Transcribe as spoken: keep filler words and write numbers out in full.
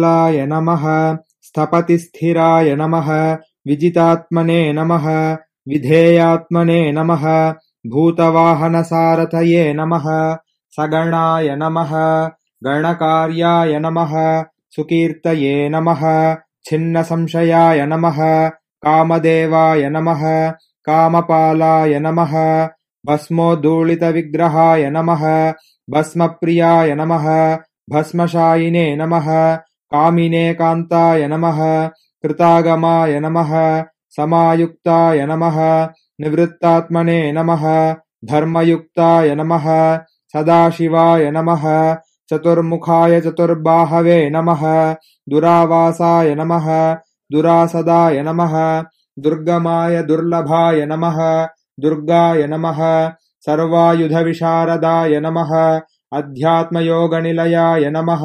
लाय नमः स्थपतिस्थिराय नमः विजितात्मने नमः विधेयात्मने नमः भूतवाहनसारथये नमः सगणाय नमः गणकार्याय नमः सुकीर्तये नमः छिन्नसंशयाय नमः कामदेवाय नमः कामपालाय नमः भस्मोद्धूलितविग्रहाय नमः भस्मप्रियाय नमः भस्मशायिने नमः कामिने कान्ताय नमः कृतागमाय नमः समायुक्ताय नमः निवृत्तात्मने नमः धर्मयुक्ताय नमः सदाशिवाय नमः चतुर्मुखाय चतुर्बाहवे नमः दुरावासाय नमः दुरासदाय नमः दुर्गमाय दुर्लभाय नमः दुर्गाय नमः सर्वायुधविशारदाय नमः अध्यात्मयोगनिलयाय नमः।